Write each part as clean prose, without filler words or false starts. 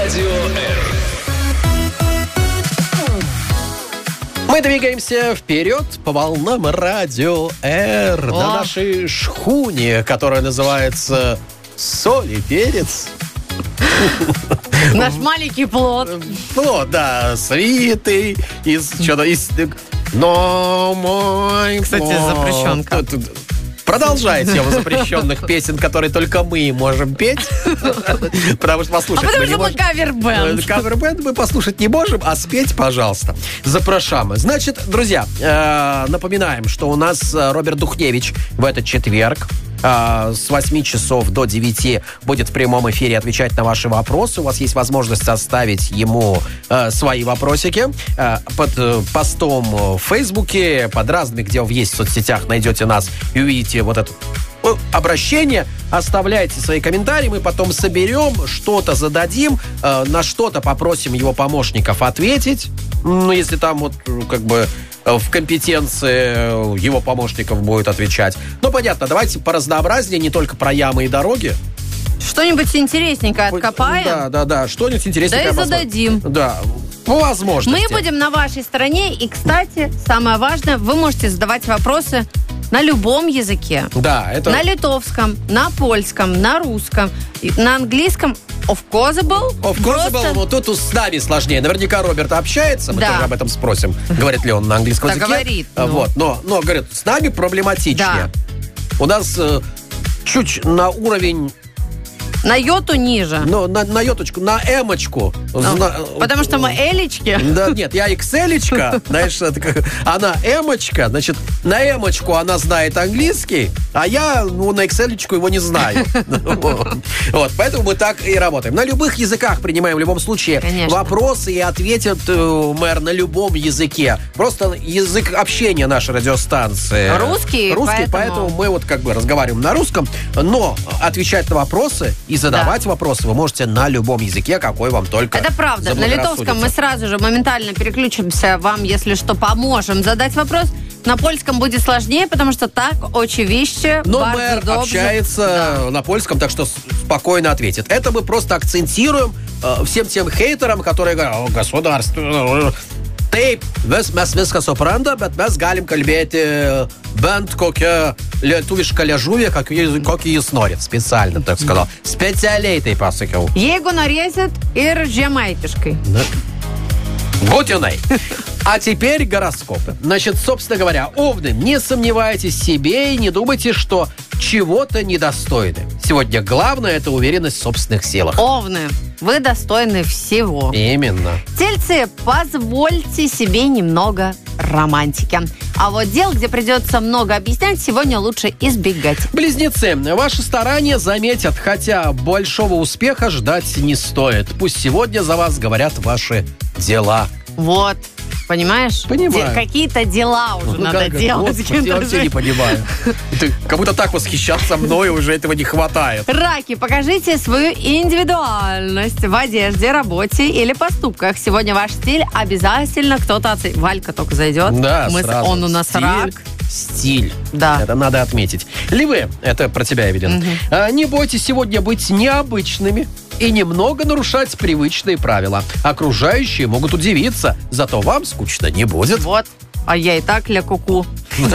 Радио Р. Мы двигаемся вперед по волнам Радио Р на нашей шхуне, которая называется «Соль и перец». Наш маленький плод. Плод, да, свитый но мой Кстати, плод. запрещенка. Продолжайте тему запрещенных песен, которые только мы можем петь. Потому что послушать потому мы не что мы можем. кавер-бенд. Кавер-бенд мы послушать не можем, а спеть, пожалуйста. Запрошаем. Значит, друзья, напоминаем, что у нас Роберт Духневич в этот четверг с 8 часов до 9 будет в прямом эфире отвечать на ваши вопросы. У вас есть возможность оставить ему свои вопросики под постом в Фейсбуке, под разными, где вы есть в соцсетях, найдете нас и увидите вот это обращение. Оставляйте свои комментарии, мы потом соберем, что-то зададим, на что-то попросим его помощников ответить. Ну, если там вот как бы в компетенции его помощников будет отвечать. Ну, понятно, давайте поразнообразнее, не только про ямы и дороги. Что-нибудь интересненькое откопаем. Да, что-нибудь интересненькое. Да и зададим. Да, по возможности. Мы будем на вашей стороне. И, кстати, самое важное, вы можете задавать вопросы на любом языке. Да, это... На литовском, на польском, на русском, на английском. Of course, вот тут с нами сложнее. Наверняка Роберт общается, мы Да. тоже об этом спросим. Говорит ли он на английском Да, языке? говорит, ну. Вот, но, говорит, с нами проблематичнее. Да. У нас чуть на уровень... На йоту ниже. Ну, на йоточку, на эмочку. Потому что мы элечки. Да, нет, я XL-очка, знаешь, она эмочка, значит, на эмочку она знает английский, а я, на XL-очку его не знаю. Вот, поэтому мы так и работаем. На любых языках принимаем в любом случае Конечно. вопросы и ответит мэр на любом языке. Просто язык общения нашей радиостанции. Русский, поэтому мы вот как бы разговариваем на русском, но отвечать на вопросы и задавать вопросы вы можете на любом языке, какой вам только Это правда. На литовском мы сразу же моментально переключимся вам, если что, поможем задать вопрос. На польском будет сложнее, потому что так очевидно. Но мэр общается на польском, так что спокойно ответит. Это мы просто акцентируем всем тем хейтерам, которые говорят, государство... Taip, mes viską supranta, bet mes galim kalbėti bent kokią lietuvišką liežuvį, kokį jis norit. Специально, так сказал. Специaliai tai pasakiau. Jeigu norėsit ir žemaitiškai. Будиной. А теперь гороскопы. Значит, собственно говоря, овны, не сомневайтесь в себе и не думайте, что чего-то недостойны. Сегодня главное – это уверенность в собственных силах. Овны, вы достойны всего. Именно. Тельцы, позвольте себе немного романтики. А вот дел, где придется много объяснять, сегодня лучше избегать. Близнецы, ваши старания заметят, хотя большого успеха ждать не стоит. Пусть сегодня за вас говорят ваши дела. Вот. Понимаешь? Понимаю. Какие-то дела уже надо делать. Господи, я вообще не понимаю. Как будто так восхищаться мной уже этого не хватает. Раки, покажите свою индивидуальность в одежде, работе или поступках. Сегодня ваш стиль обязательно кто-то оценит. Валька только зайдет. Да, сразу. Он у нас стиль, рак. Стиль. Да. Это надо отметить. Львы, это про тебя, Эвелин. Не бойтесь сегодня быть необычными и немного нарушать привычные правила. Окружающие могут удивиться, зато вам скучно не будет. Вот. А я и так ля-ку-ку.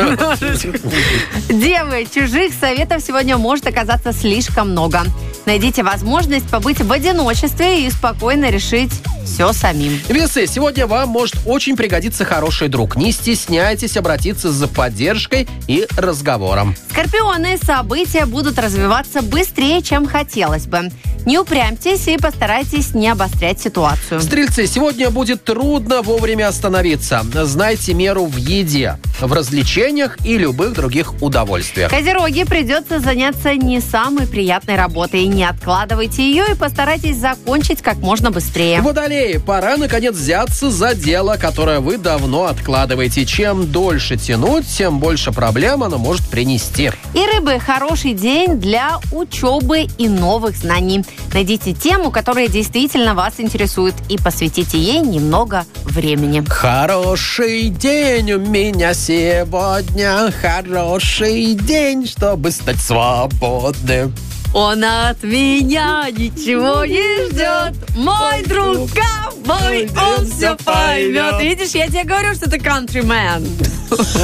Девы, чужих советов сегодня может оказаться слишком много. Найдите возможность побыть в одиночестве и спокойно решить все самим. Весы, сегодня вам может очень пригодиться хороший друг. Не стесняйтесь обратиться за поддержкой и разговором. Скорпионы, события будут развиваться быстрее, чем хотелось бы. Не упрямьтесь и постарайтесь не обострять ситуацию. Стрельцы, сегодня будет трудно вовремя остановиться. Знайте меру в еде, в развлечениях и любых других удовольствиях. Козероги, придется заняться не самой приятной работой. Не откладывайте ее и постарайтесь закончить как можно быстрее. Водолеи, пора наконец взяться за дело, которое вы давно откладываете. Чем дольше тянуть, тем больше проблем оно может принести. И рыбы, хороший день для учебы и новых знаний. Найдите тему, которая действительно вас интересует, и посвятите ей немного времени. Хороший день у меня сегодня, хороший день, чтобы стать свободным. Он от меня ничего не ждет. Мой друг ковбой, он все поймет. Видишь, я тебе говорю, что ты countryman.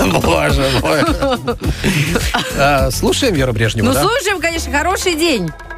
Боже мой. Слушаем Веру Брежневу, Ну, да? слушаем, конечно, хороший день.